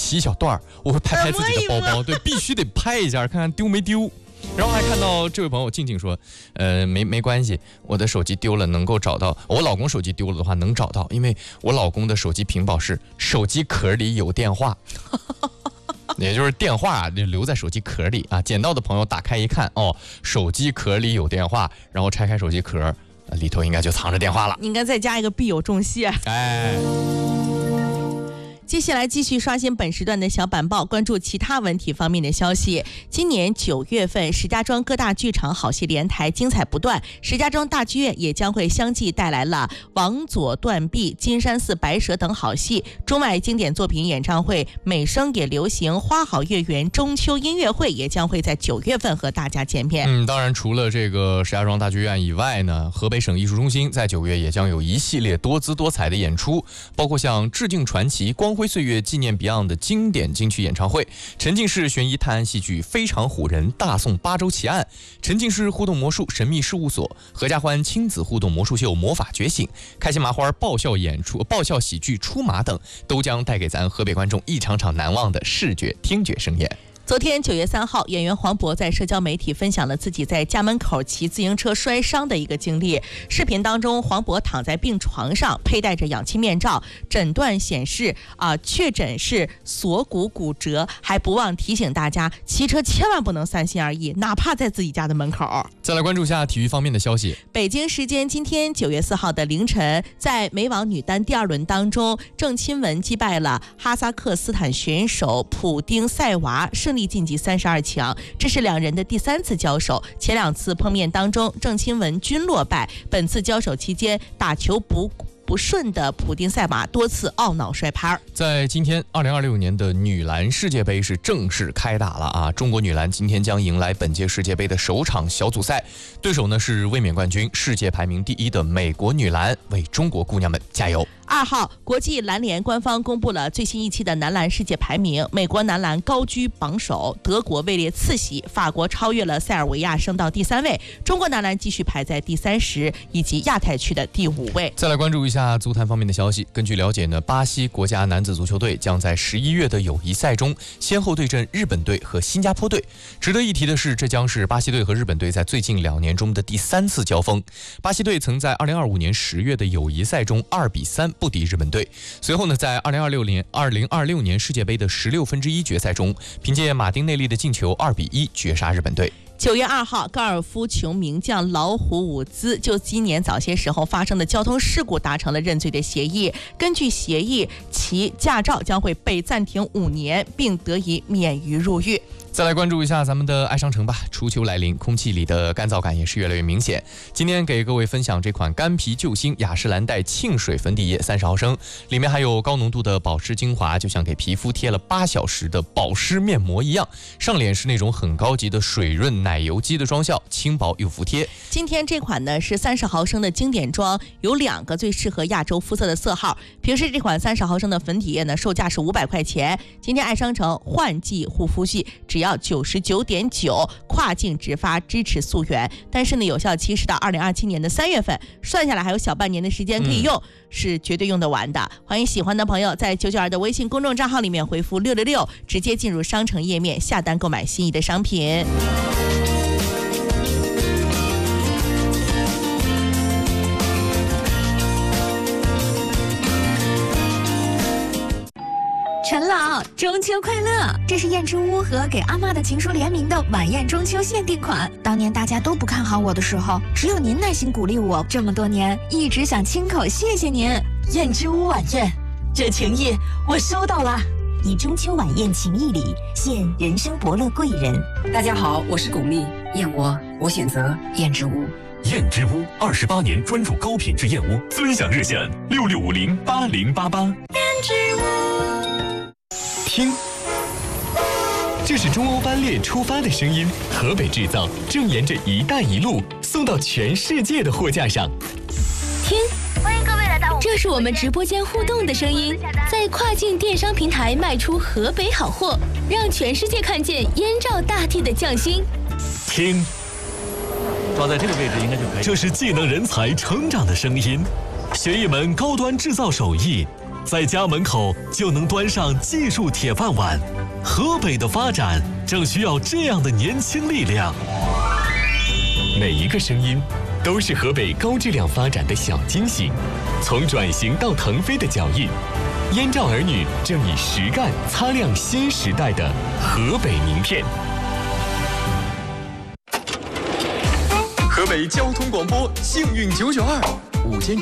起一小段，我会拍自己的包包，对，必须得拍一下，看看丢没丢。然后还看到这位朋友静静说，没关系，我的手机丢了能够找到，我老公手机丢了的话能找到，因为我老公的手机屏保是手机壳里有电话，也就是电话留在手机壳里啊。捡到的朋友打开一看，哦，手机壳里有电话，然后拆开手机壳，里头应该就藏着电话了。 应该再加一个必有重谢。 哎。 接下来继续刷新本时段的小板报，关注其他文体方面的消息。今年9月份，石家庄各大剧场好戏连台，精彩不断。石家庄大剧院也将会相继带来了《王佐断臂》《金山寺白蛇》等好戏，中外经典作品演唱会、美声也流行花好月圆中秋音乐会也将会在9月份和大家见面。 当然除了这个石家庄大剧院以外呢，河北省艺术中心在9月也将有一系列多姿多彩的演出，包括像致敬传奇、光辉岁月纪念 Beyond 的经典金曲演唱会，沉浸式悬疑探案戏剧《非常唬人》大宋8州奇案，沉浸式互动魔术神秘事务所，合家欢亲子互动魔术秀魔法觉醒，开心麻花爆笑演出、爆笑喜剧出马等，都将带给咱河北观众一场场难忘的视觉听觉盛宴。 昨天9月3号，演员黄渤在社交媒体分享了自己在家门口骑自行车摔伤的一个经历。视频当中，黄渤躺在病床上，佩戴着氧气面罩，诊断显示确诊是锁骨骨折，还不忘提醒大家，骑车千万不能三心二意，哪怕在自己家的门口。 再来关注一下体育方面的消息。 北京时间今天9月4号的凌晨，在美网女单第2轮当中，郑钦文击败了哈萨克斯坦选手普丁塞娃，顺利晋级32强，这是两人的第3次交手。前2次碰面当中，郑钦文均落败。本次交手期间，打球不顺的普丁塞娃多次懊恼摔拍。 在今天2026年的女篮世界杯是正式开打了啊！中国女篮今天将迎来本届世界杯的首场小组赛，对手呢是卫冕冠军、世界排名第1的美国女篮，为中国姑娘们加油。 2号，国际篮联官方公布了最新一期的男篮世界排名，美国男篮高居榜首，德国位列次席，法国超越了塞尔维亚升到第3位，中国男篮继续排在第30，以及亚太区的第5位。 再来关注一下足坛方面的消息。根据了解呢，巴西国家男子足球队将在11月的友谊赛中先后对阵日本队和新加坡队。值得一提的是，这将是巴西队和日本队在最近2年中的第3次交锋。巴西队曾在2025年10月的友谊赛中2-3不敌日本队，随后呢，在2026年世界杯的1/16决赛中，凭借马丁内利的进球2-1绝杀日本队。 9月2号，高尔夫球名将老虎伍兹就今年早些时候发生的交通事故达成了认罪的协议。根据协议，其驾照将会被暂停5年，并得以免于入狱。 再来关注一下咱们的爱商城吧。初秋来临，空气里的干燥感也是越来越明显。今天给各位分享这款干皮救星雅诗兰黛沁水粉底液30毫升，里面还有高浓度的保湿精华，就像给皮肤贴了8小时的保湿面膜一样。上脸是那种很高级的水润奶油肌的妆效，轻薄又服帖。 今天这款呢是30毫升的经典装，有2个最适合亚洲肤色的色号。平时这款30毫升的粉底液呢，售价是500块钱。今天爱商城换季护肤系只要99.9，跨境直发，支持溯源。但是呢，有效期是到2027年的3月份，算下来还有小半年的时间可以用，是绝对用得完的。欢迎喜欢的朋友在992的微信公众账号里面回复666，直接进入商城页面下单购买心仪的商品。 陈老，中秋快乐！这是燕之屋和给阿嬷的情书联名的晚宴中秋限定款。当年大家都不看好我的时候，只有您耐心鼓励我，这么多年一直想亲口谢谢您。 燕之屋晚宴，这情谊我收到了。 以中秋晚宴情谊礼，献人生伯乐贵人。 大家好，我是巩俐，燕窝我选择燕之屋。 燕之屋28年专注高品质燕窝，尊享热线66508088。 燕之屋。 听，这是中欧班列出发的声音，河北制造正沿着“一带一路”送到全世界的货架上。 听，欢迎各位来到这是我们直播间互动的声音，在跨境电商平台卖出河北好货，让全世界看见燕赵大地的匠心。 听， 抓在这个位置应该就可以。 这是技能人才成长的声音，学一门高端制造手艺， 在家门口就能端上技术铁饭碗。河北的发展正需要这样的年轻力量。 每一个声音都是河北高质量发展的小惊喜，从转型到腾飞的脚印，燕赵儿女正以实干擦亮新时代的河北名片。河北交通广播幸运992午间。